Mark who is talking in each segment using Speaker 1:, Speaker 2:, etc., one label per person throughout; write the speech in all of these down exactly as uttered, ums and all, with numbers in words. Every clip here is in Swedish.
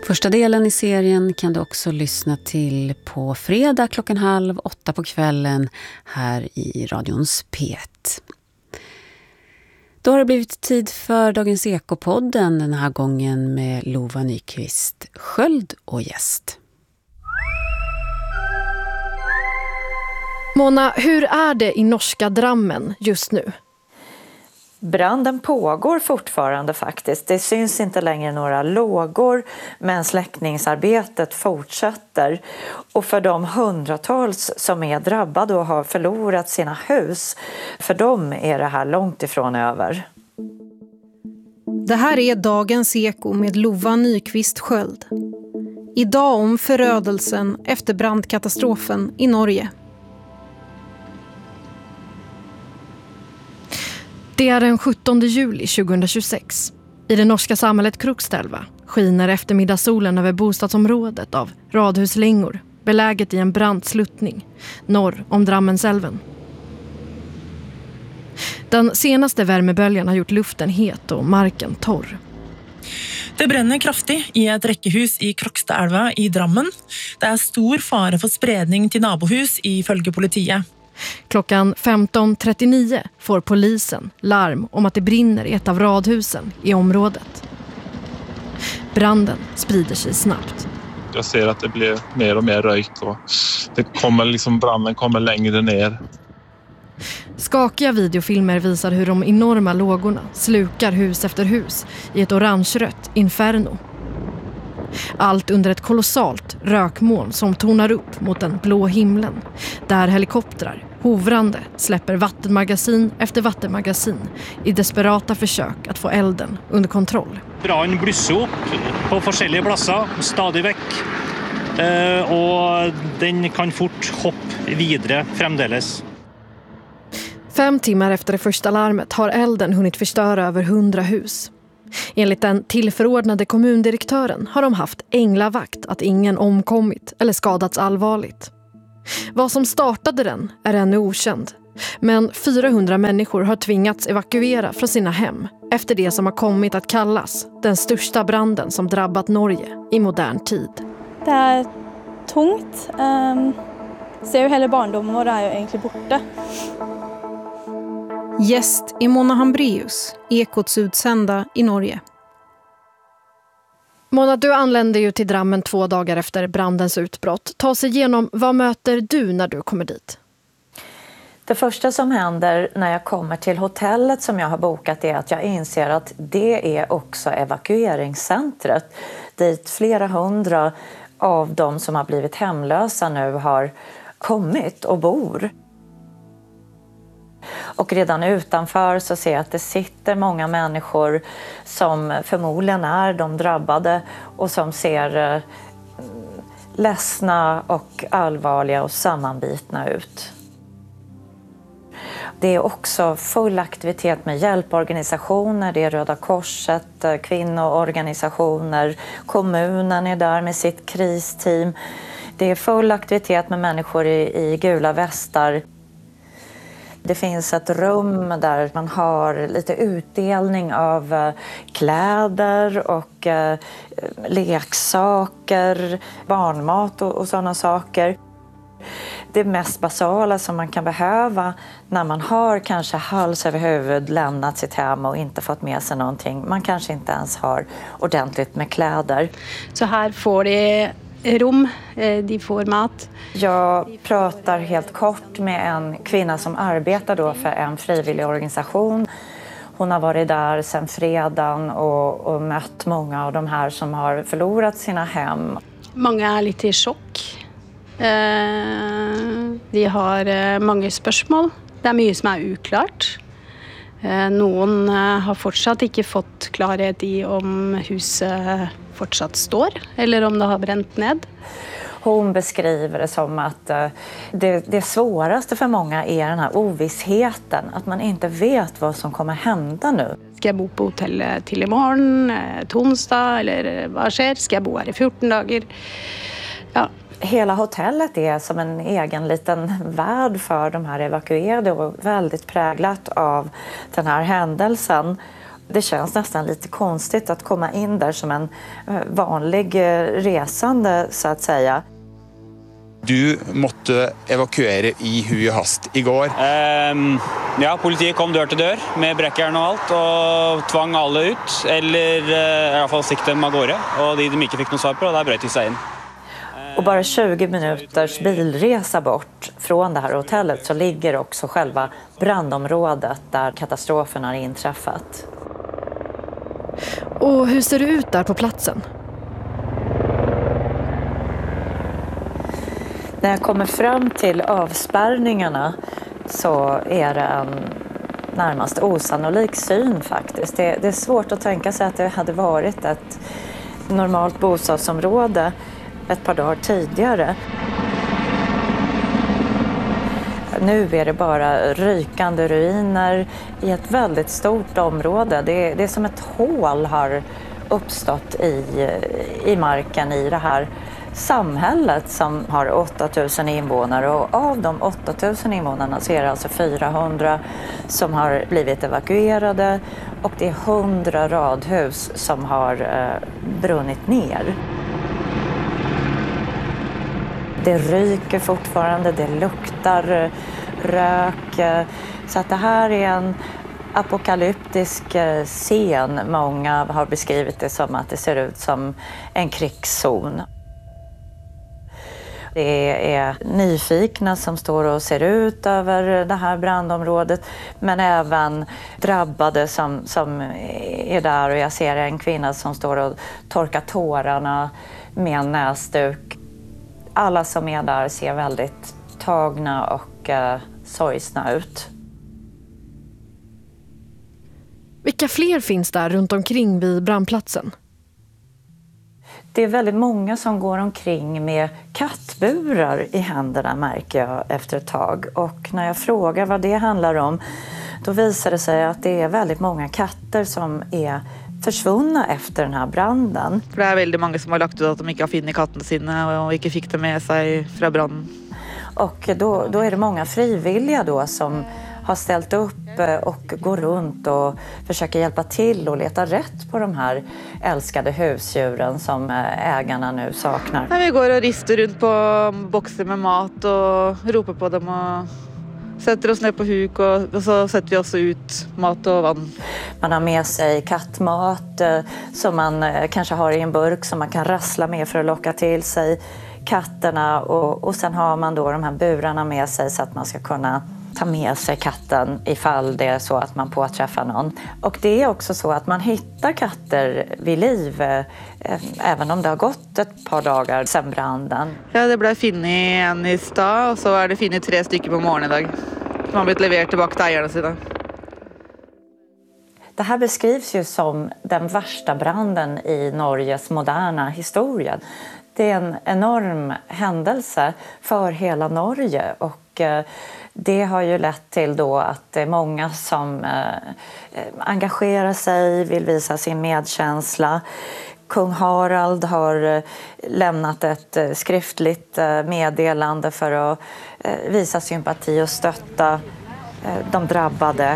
Speaker 1: Första delen i serien kan du också lyssna till på fredag klockan halv åtta på kvällen här i radions P ett. Då har det blivit tid för Dagens Ekopodden, den här gången med Lova Nyqvist Sköld och gäst.
Speaker 2: Mona, hur är det i norska Drammen just nu?
Speaker 3: Branden pågår fortfarande faktiskt. Det syns inte längre några lågor, men släckningsarbetet fortsätter. Och för de hundratals som är drabbade och har förlorat sina hus, för dem är det här långt ifrån över.
Speaker 4: Det här är Dagens Eko med Lova Nyqvist Sköld. Idag om förödelsen efter brandkatastrofen i Norge.
Speaker 2: Det är den sjuttonde juli tjugohundratjugosex. I det norska samhället Krokstadelva skiner eftermiddagssolen över bostadsområdet av radhuslängor, beläget i en brant sluttning norr om Drammensälven. Den senaste värmeböljan har gjort luften het och marken torr.
Speaker 5: Det brenner kraftigt i ett räckehus i Krokstadelva i Drammen. Det är stor fara för spridning till nabohus ifølge politiet.
Speaker 2: Klockan femton trettionio får polisen larm om att det brinner i ett av radhusen i området. Branden sprider sig snabbt.
Speaker 6: Jag ser att det blir mer och mer rök och det kommer liksom, branden kommer längre ner.
Speaker 2: Skakiga videofilmer visar hur de enorma lågorna slukar hus efter hus i ett orange-rött inferno. Allt under ett kolossalt rökmoln som tonar upp mot den blå himlen, där helikoptrar hovrande släpper vattenmagasin efter vattenmagasin i desperata försök att få elden under kontroll.
Speaker 7: Branden blusser upp på olika platser stadigt väck. Uh, och den kan fort hoppa vidare framdeles.
Speaker 2: Fem timmar efter det första larmet har elden hunnit förstöra över hundra hus. Enligt den tillförordnade kommundirektören har de haft änglavakt att ingen omkommit eller skadats allvarligt. Vad som startade den är ännu okänd. Men fyrahundra människor har tvingats evakuera från sina hem efter det som har kommit att kallas den största branden som drabbat Norge i modern tid.
Speaker 8: Det är tungt. Um, ser ju hela barndomen och det är ju egentligen borta.
Speaker 4: Gäst är Mona Hambraeus, Ekots utsända i Norge.
Speaker 2: Mona, du anlände ju till Drammen två dagar efter brandens utbrott. Ta sig igenom, vad möter du när du kommer dit?
Speaker 3: Det första som händer när jag kommer till hotellet som jag har bokat är att jag inser att det är också evakueringscentret. Dit flera hundra av de som har blivit hemlösa nu har kommit och bor. Och redan utanför så ser jag att det sitter många människor som förmodligen är de drabbade och som ser ledsna och allvarliga och sammanbitna ut. Det är också full aktivitet med hjälporganisationer, det är Röda Korset, kvinnoorganisationer, kommunen är där med sitt kristeam. Det är full aktivitet med människor i, i gula västar. Det finns ett rum där man har lite utdelning av kläder och leksaker, barnmat och, och sådana saker. Det mest basala som man kan behöva när man har kanske hals över huvud lämnat sitt hem och inte fått med sig någonting. Man kanske inte ens har ordentligt med kläder.
Speaker 9: Så här får de rum, de får mat.
Speaker 3: Jag pratar helt kort med en kvinna som arbetar då för en frivillig organisation. Hon har varit där sedan fredagen och, och mött många av de här som har förlorat sina hem.
Speaker 9: Många är lite i chock. De har många spørsmål. Det är mycket som är oklart. Någon har fortsatt inte fått klarhet i om huset fortsatt står eller om det har bränt ned.
Speaker 3: Hon beskriver det som att det, det svåraste för många är den här ovissheten. Att man inte vet vad som kommer hända nu.
Speaker 9: Ska jag bo på hotellet till imorgon, onsdag eller vad sker? Ska jag bo här i fjorton dagar? Ja.
Speaker 3: Hela hotellet är som en egen liten värld för de här evakuerade och väldigt präglat av den här händelsen. Det känns nästan lite konstigt att komma in där som en vanlig resande så att säga.
Speaker 10: Du måtte evakuere i hui og hast igår.
Speaker 11: Um, ja, politiet kom dør til dør med brekkjern og alt og tvang alle ut, eller uh, i alla fall sikte dem av gårde, og de de ikke fikk noe svar på, der brøt de seg inn.
Speaker 3: Och bara tjugo minuters bilresa bort från det här hotellet så ligger också själva brandområdet där katastrofen har inträffat.
Speaker 2: Och hur ser det ut där på platsen?
Speaker 3: När jag kommer fram till avspärrningarna så är det en närmast osannolik syn faktiskt. Det, det är svårt att tänka sig att det hade varit ett normalt bostadsområde ett par dagar tidigare. Nu är det bara rykande ruiner i ett väldigt stort område. Det, det är som ett hål har uppstått i, i marken i det här samhället som har åtta tusen invånare, och av de åtta tusen invånarna så är det alltså fyrahundra som har blivit evakuerade och det är hundra radhus som har eh, brunnit ner. Det ryker fortfarande, det luktar rök, så att det här är en apokalyptisk scen. Många har beskrivit det som att det ser ut som en krigszon. Det är nyfikna som står och ser ut över det här brandområdet, men även drabbade som, som är där, och jag ser en kvinna som står och torkar tårarna med en näsduk. Alla som är där ser väldigt tagna och eh, sorgsna ut.
Speaker 2: Vilka fler finns där runt omkring vid brandplatsen?
Speaker 3: Det är väldigt många som går omkring med kattburar i händerna, märker jag efter ett tag. Och när jag frågar vad det handlar om, då visar det sig att det är väldigt många katter som är försvunna efter den här branden.
Speaker 12: För det är väldigt många som har lagt ut att de inte har funnit katterna sina och inte fick det med sig från branden.
Speaker 3: Och då, då är det många frivilliga då som har ställt upp och går runt och försöker hjälpa till och leta rätt på de här älskade husdjuren som ägarna nu saknar.
Speaker 12: Nej, vi går och rister runt på boxar med mat och ropar på dem och sätter oss ner på huk och, och så sätter vi oss ut mat och vatten.
Speaker 3: Man har med sig kattmat eh, som man eh, kanske har i en burk som man kan rassla med för att locka till sig katterna, och, och sen har man då de här burarna med sig så att man ska kunna ta med sig katten ifall det är så att man påträffar någon. Och det är också så att man hittar katter vid liv eh, även om det har gått ett par dagar sedan branden.
Speaker 12: Ja, det blev funnit en i stad och så är det funnit tre stycken på morgonen idag som har blivit levererat tillbaka till ägarna sina.
Speaker 3: Det här beskrivs ju som den värsta branden i Norges moderna historia. Det är en enorm händelse för hela Norge, och eh, det har ju lett till då att det är många som eh, engagerar sig, vill visa sin medkänsla. Kung Harald har eh, lämnat ett eh, skriftligt eh, meddelande för att eh, visa sympati och stötta eh, de drabbade.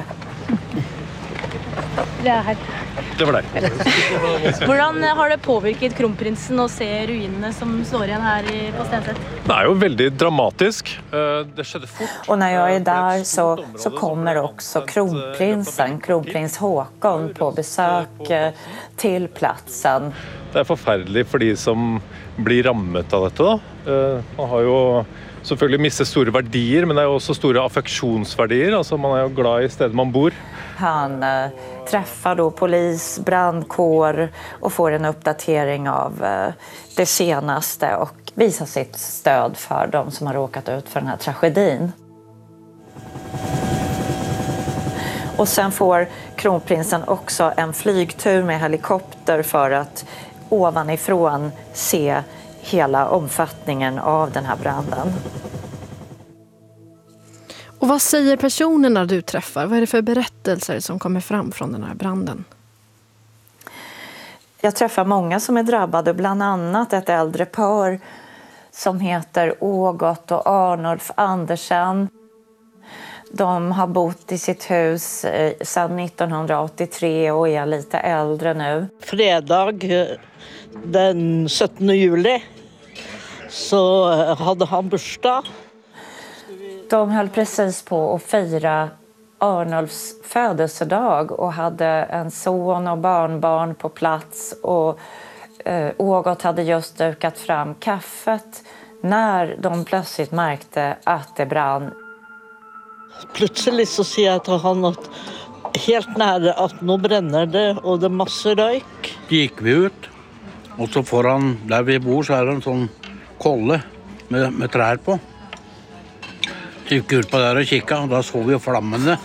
Speaker 13: Det är här.
Speaker 14: Det var det.
Speaker 13: Hvordan har det påvirket kronprinsen att se ruinene som står igen här på Stenset?
Speaker 14: Det är ju väldigt dramatiskt. Det skedde fort.
Speaker 3: Och när jag är där så, så kommer också kronprinsen, kronprins Håkon, på besök till platsen.
Speaker 14: Det är förfärligt för de som blir rammet av detta då. Man har ju selvfølgelig mistet stora värdier, men det är också stora affektionsvärdier. Alltså man är ju glad i stället man bor.
Speaker 3: Han eh, träffar då polis, brandkår och får en uppdatering av eh, det senaste och visar sitt stöd för de som har råkat ut för den här tragedin. Och sen får kronprinsen också en flygtur med helikopter för att ovanifrån se hela omfattningen av den här branden.
Speaker 2: Och vad säger personerna du träffar? Vad är det för berättelser som kommer fram från den här branden?
Speaker 3: Jag träffar många som är drabbade, bland annat ett äldre par som heter Ågot och Arnulf Andersen. De har bott i sitt hus sedan nittonhundraåttiotre och är lite äldre nu.
Speaker 15: Fredag den sjuttonde juli så hade han bursdag.
Speaker 3: De höll precis på att fira Arnulfs födelsedag och hade en son och barnbarn på plats. Och eh, Ågot hade just dukat fram kaffet när de plötsligt märkte att det brann.
Speaker 15: Plötsligt så ser jag att han något helt nära att nu bränner det och det är massor rök.
Speaker 16: Gick vi ut och så får han, där vi bor så är det en sån kolle med, med träd på. Gick ut på där och kika och då såg vi flammande.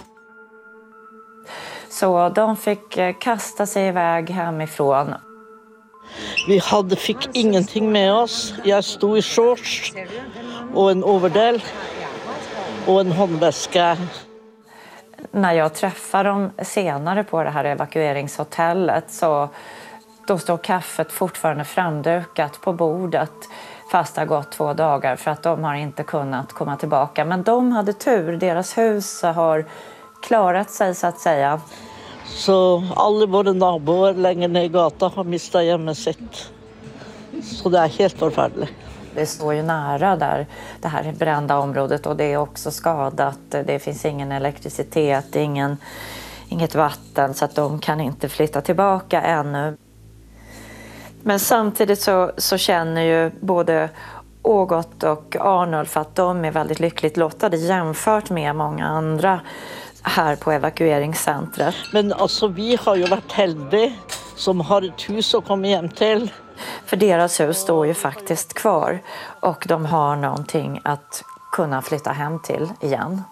Speaker 3: Så de fick kasta sig iväg hemifrån.
Speaker 15: Vi hade, fick ingenting med oss. Jag stod i shorts och en overdel och en handväska.
Speaker 3: När jag träffar dem senare på det här evakueringshotellet så då står kaffet fortfarande framdukat på bordet fast det har gått två dagar för att de har inte kunnat komma tillbaka. Men de hade tur, deras hus har klarat sig så att säga.
Speaker 15: Så alla våra naboer längre ner i gatan har mistat hemmet sitt. Så det är helt förfärligt.
Speaker 3: Det står ju nära där det här brända området och det är också skadat. Det finns ingen elektricitet, ingen, inget vatten så att de kan inte flytta tillbaka ännu. Men samtidigt så, så känner ju både Ågot och Arnulf att de är väldigt lyckligt lottade jämfört med många andra här på evakueringscentret.
Speaker 15: Men alltså vi har ju varit heldiga som har ett hus att komma hem till.
Speaker 3: För deras hus står ju faktiskt kvar och de har någonting att kunna flytta hem till igen.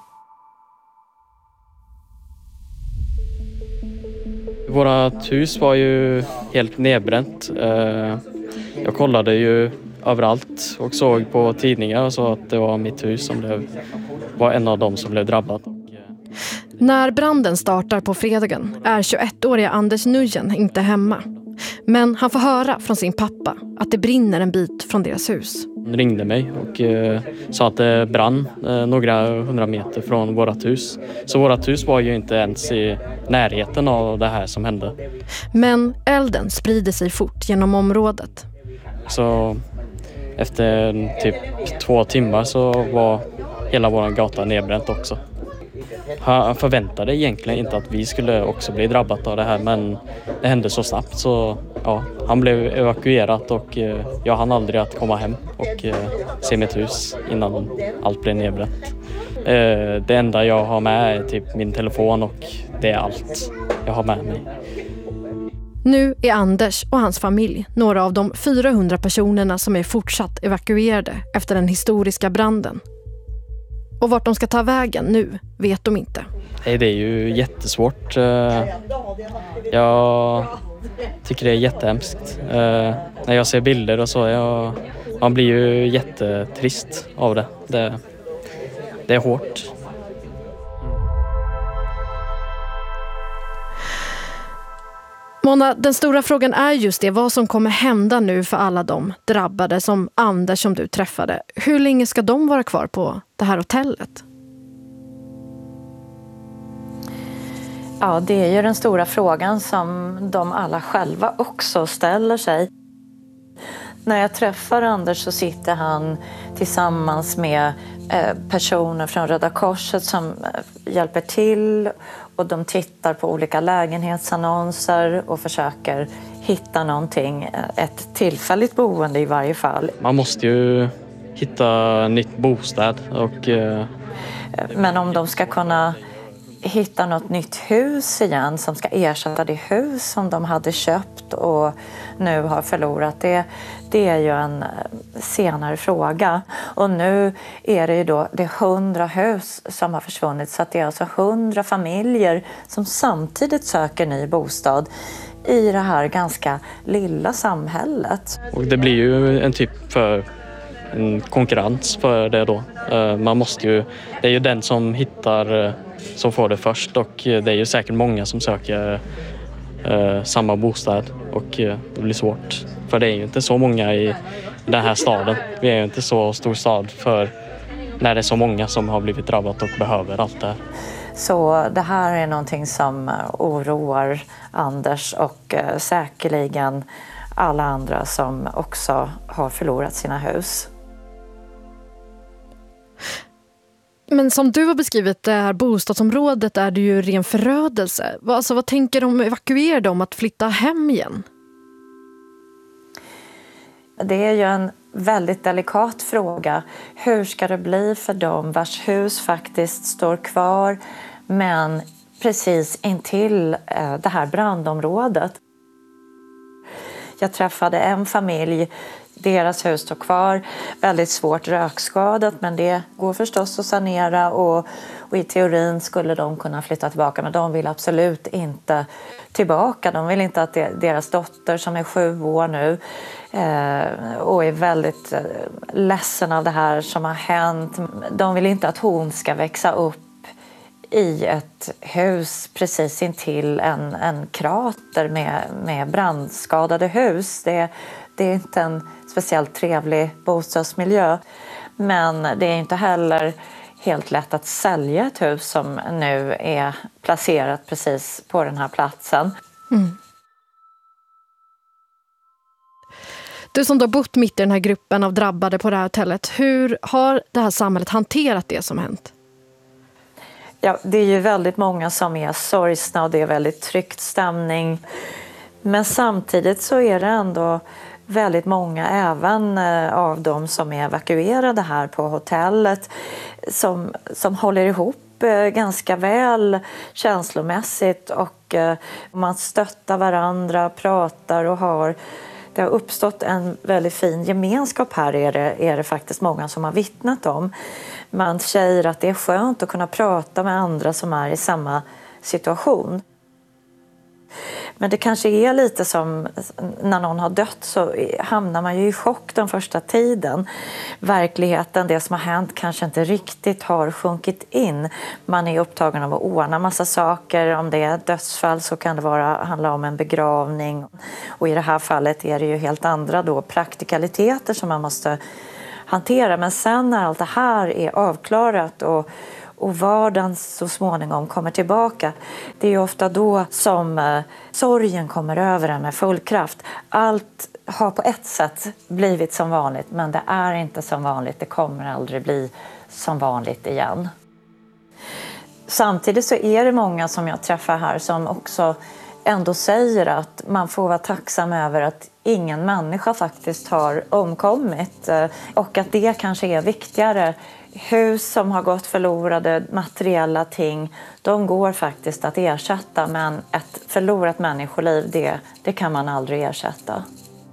Speaker 17: Vårat hus var ju helt nedbränt. Jag kollade ju överallt och såg på tidningar och så att det var mitt hus som blev, var en av dem som blev drabbad.
Speaker 2: När branden startar på fredagen är tjugoettåriga Anders Nujen inte hemma. Men han får höra från sin pappa att det brinner en bit från deras hus.
Speaker 17: Han ringde mig och eh, sa att det brann eh, några hundra meter från vårt hus. Så vårt hus var ju inte ens i närheten av det här som hände.
Speaker 2: Men elden sprider sig fort genom området.
Speaker 17: Så efter typ två timmar så var hela vår gata nedbränt också. Han förväntade egentligen inte att vi skulle också bli drabbat av det här, men det hände så snabbt så ja, han blev evakuerad och eh, jag hann aldrig att komma hem och eh, se mitt hus innan allt blev nedbränt. Eh, det enda jag har med är typ min telefon och det är allt jag har med mig.
Speaker 2: Nu är Anders och hans familj några av de fyrahundra personerna som är fortsatt evakuerade efter den historiska branden. Och vart de ska ta vägen nu vet de inte.
Speaker 17: Nej, det är ju jättesvårt. Jag tycker det är jättehemskt. När jag ser bilder och så, jag, man blir ju jättetrist av det. Det, det är hårt.
Speaker 2: Mona, den stora frågan är just det, vad som kommer hända nu för alla de drabbade som Anders som du träffade. Hur länge ska de vara kvar på det här hotellet?
Speaker 3: Ja, det är ju den stora frågan som de alla själva också ställer sig. När jag träffar Anders så sitter han tillsammans med personer från Röda Korset som hjälper till och de tittar på olika lägenhetsannonser och försöker hitta någonting, ett tillfälligt boende i varje fall.
Speaker 17: Man måste ju hitta nytt bostad och...
Speaker 3: Men om de ska kunna hitta något nytt hus igen som ska ersätta det hus som de hade köpt och nu har förlorat, det, det är ju en senare fråga. Och nu är det ju då det hundra hus som har försvunnit, så att det är alltså hundra familjer som samtidigt söker ny bostad i det här ganska lilla samhället.
Speaker 17: Och det blir ju en typ för en konkurrens för det då. Man måste ju, det är ju den som hittar som får det först och det är ju säkert många som söker eh, samma bostad och eh, det blir svårt. För det är ju inte så många i den här staden. Vi är ju inte så stor stad för när det är så många som har blivit drabbat och behöver allt det här.
Speaker 3: Så det här är någonting som oroar Anders och säkerligen alla andra som också har förlorat sina hus.
Speaker 2: Men som du har beskrivit det här bostadsområdet är det ju ren förödelse. Alltså, vad tänker de evakuerade om att flytta hem igen?
Speaker 3: Det är ju en väldigt delikat fråga. Hur ska det bli för dem vars hus faktiskt står kvar men precis intill det här brandområdet? Jag träffade en familj, deras hus står kvar, väldigt svårt rökskadat, men det går förstås att sanera och, och i teorin skulle de kunna flytta tillbaka, men de vill absolut inte tillbaka. De vill inte att deras dotter som är sju år nu eh, och är väldigt eh, ledsen av det här som har hänt. De vill inte att hon ska växa upp i ett hus precis intill en, en krater med, med brandskadade hus. Det, det är inte en speciellt trevlig bostadsmiljö. Men det är inte heller helt lätt att sälja ett hus som nu är placerat precis på den här platsen. Mm.
Speaker 2: Du som har bott mitt i den här gruppen av drabbade på det här hotellet, hur har det här samhället hanterat det som hänt?
Speaker 3: Ja, det är ju väldigt många som är sorgsna och det är väldigt tryckt stämning. Men samtidigt så är det ändå väldigt många, även av de som är evakuerade här på hotellet, som, som håller ihop ganska väl känslomässigt och man stöttar varandra, pratar och har... Det har uppstått en väldigt fin gemenskap här, är det, är det faktiskt många som har vittnat om. Man säger att det är skönt att kunna prata med andra som är i samma situation. Men det kanske är lite som när någon har dött så hamnar man ju i chock den första tiden. Verkligheten, det som har hänt kanske inte riktigt har sjunkit in. Man är upptagen av att ordna massa saker. Om det är ett dödsfall så kan det vara, handla om en begravning. Och i det här fallet är det ju helt andra då, praktikaliteter som man måste hantera. Men sen när allt det här är avklarat och Och vardagen så småningom kommer tillbaka. Det är ju ofta då som eh, sorgen kommer över en med full kraft. Allt har på ett sätt blivit som vanligt, men det är inte som vanligt. Det kommer aldrig bli som vanligt igen. Samtidigt så är det många som jag träffar här som också ändå säger att man får vara tacksam över att ingen människa faktiskt har omkommit. Eh, och att det kanske är viktigare. Hus som har gått förlorade, materiella ting, de går faktiskt att ersätta, men ett förlorat människoliv, det, det kan man aldrig ersätta.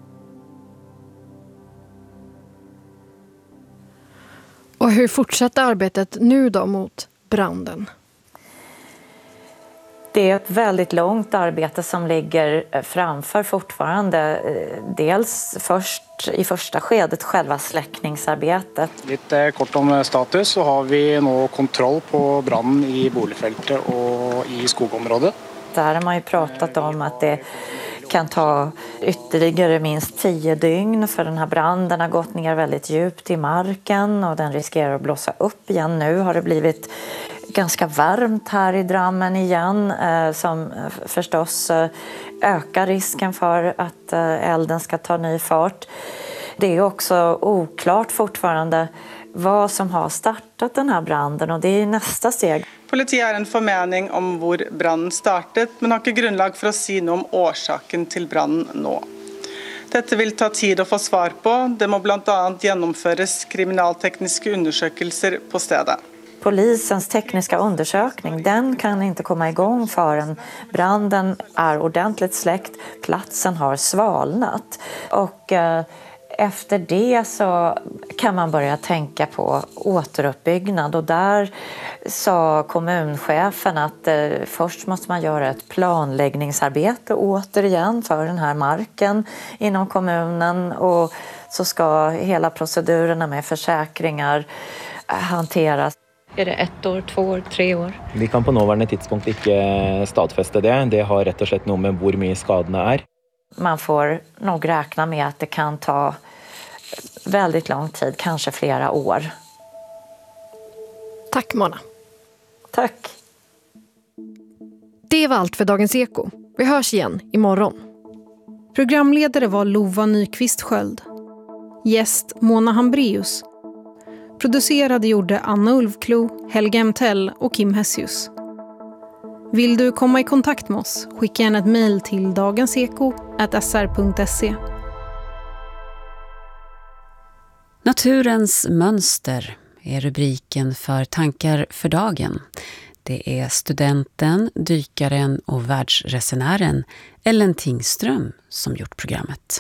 Speaker 2: Och hur fortsätter arbetet nu då mot branden?
Speaker 3: Det är ett väldigt långt arbete som ligger framför fortfarande. Dels först i första skedet själva släckningsarbetet.
Speaker 18: Lite kort om status så har vi nu kontroll på branden i boligfältet och i skogområdet.
Speaker 3: Där har man ju pratat om att det kan ta ytterligare minst tio dygn för den här branden har gått ner väldigt djupt i marken och den riskerar att blåsa upp igen. Nu har det blivit ganska varmt här i Drammen igen eh, som förstås eh, ökar risken för att eh, elden ska ta ny fart. Det är också oklart fortfarande vad som har startat den här branden och det är nästa steg.
Speaker 19: Politiet har en förmening om hvor branden startet, men har inte grundlag för att säga något om orsaken till branden nu. Detta vill ta tid att få svar på. Det må bland annat genomföras kriminaltekniska undersökelser på stället.
Speaker 3: Polisens tekniska undersökning, den kan inte komma igång förrän branden är ordentligt släckt, platsen har svalnat. Och eh, efter det så kan man börja tänka på återuppbyggnad och där sa kommunchefen att eh, först måste man göra ett planläggningsarbete återigen för den här marken inom kommunen och så ska hela procedurerna med försäkringar hanteras.
Speaker 20: Är det ett år, två år, tre år?
Speaker 21: Vi kan på nåvarande tidspunkt inte stadfästa det. Det har rätt och slett något med hur mycket skadorna är.
Speaker 3: Man får nog räkna med att det kan ta väldigt lång tid, kanske flera år.
Speaker 2: Tack Mona.
Speaker 3: Tack.
Speaker 2: Det var allt för Dagens Eko. Vi hörs igen imorgon.
Speaker 4: Programledare var Lova Nyqvist Sköld. Gäst Mona Hambreus. Producerade gjorde Anna Ulfklo, Helga Emtell och Kim Hessius. Vill du komma i kontakt med oss? Skicka gärna ett mejl till dagenseko at s r punkt se.
Speaker 1: Naturens mönster är rubriken för Tankar för dagen. Det är studenten, dykaren och världsresenären Ellen Tingström som gjort programmet.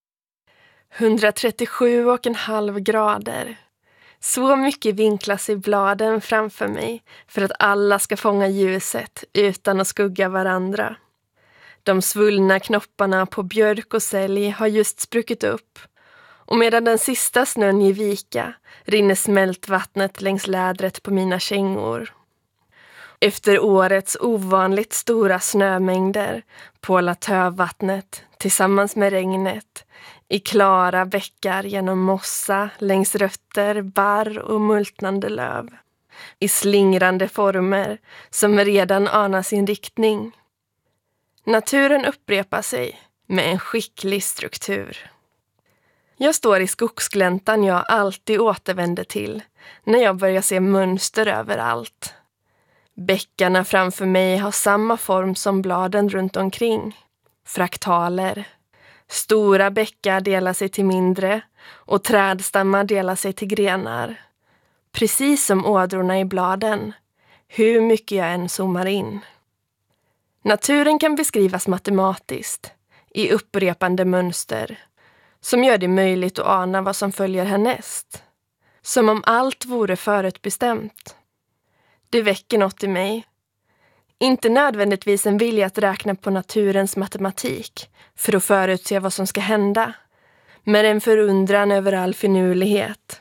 Speaker 22: hundratrettiosju och en halv grader. Så mycket vinklas i bladen framför mig för att alla ska fånga ljuset utan att skugga varandra. De svullna knopparna på björk och sälj har just spruckit upp. Och medan den sista snön ger vika rinner smältvattnet längs lädret på mina kängor. Efter årets ovanligt stora snömängder pålar tövvattnet tillsammans med regnet i klara bäckar genom mossa längs rötter, barr och multnande löv. I slingrande former som redan anar sin riktning. Naturen upprepar sig med en skicklig struktur. Jag står i skogsgläntan jag alltid återvänder till när jag börjar se mönster överallt. Bäckarna framför mig har samma form som bladen runt omkring. Fraktaler. Stora bäckar delar sig till mindre och trädstammar delar sig till grenar. Precis som ådrorna i bladen, hur mycket jag än zoomar in. Naturen kan beskrivas matematiskt, i upprepande mönster, som gör det möjligt att ana vad som följer härnäst. Som om allt vore förutbestämt. Det väcker något i mig. Inte nödvändigtvis en vilja att räkna på naturens matematik för att förutse vad som ska hända, men en förundran över all finurlighet.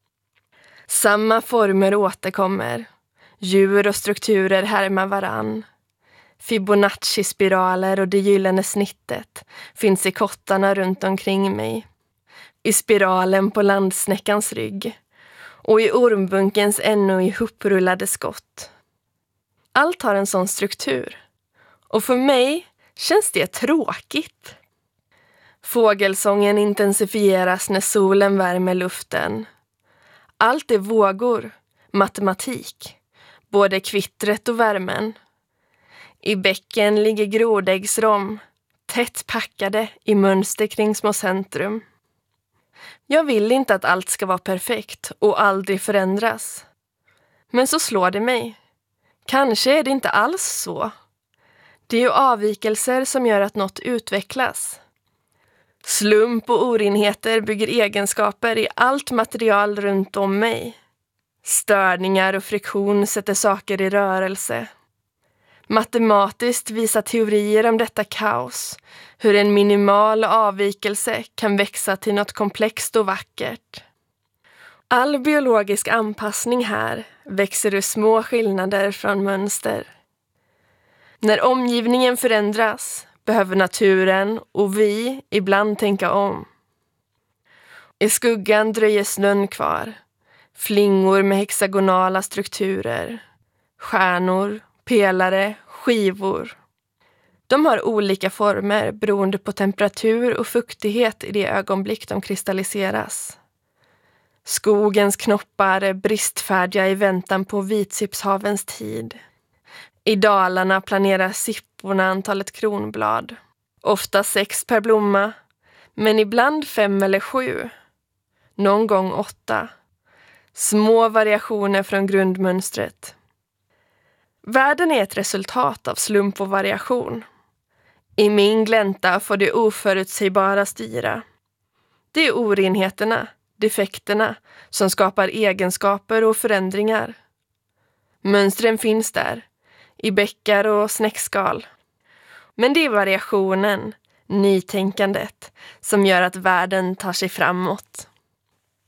Speaker 22: Samma former återkommer. Djur och strukturer härmar varann. Fibonacci-spiraler och det gyllene snittet finns i kottarna runt omkring mig. I spiralen på landsnäckans rygg. Och i ormbunkens ännu ihoprullade skott. Allt har en sån struktur. Och för mig känns det tråkigt. Fågelsången intensifieras när solen värmer luften. Allt är vågor, matematik. Både kvittret och värmen. I bäcken ligger grodäggsrom, tätt packade i mönster kring små centrum. Jag vill inte att allt ska vara perfekt och aldrig förändras. Men så slår det mig. Kanske är det inte alls så. Det är ju avvikelser som gör att något utvecklas. Slump och orenheter bygger egenskaper i allt material runt om mig. Störningar och friktion sätter saker i rörelse. Matematiskt visar teorier om detta kaos hur en minimal avvikelse kan växa till något komplext och vackert. All biologisk anpassning här växer ur små skillnader från mönster. När omgivningen förändras behöver naturen och vi ibland tänka om. I skuggan dröjer snön kvar, flingor med hexagonala strukturer, stjärnor, pelare, skivor. De har olika former beroende på temperatur och fuktighet i det ögonblick de kristalliseras. Skogens knoppar är bristfärdiga i väntan på vitsipshavens tid. I dalarna planerar sipporna antalet kronblad. Ofta sex per blomma, men ibland fem eller sju. Någon gång åtta. Små variationer från grundmönstret. Världen är ett resultat av slump och variation. I min glänta får det oförutsägbara styra. Det är orenheterna, defekterna, som skapar egenskaper och förändringar. Mönstren finns där, i bäckar och snäckskal. Men det är variationen, nytänkandet, som gör att världen tar sig framåt.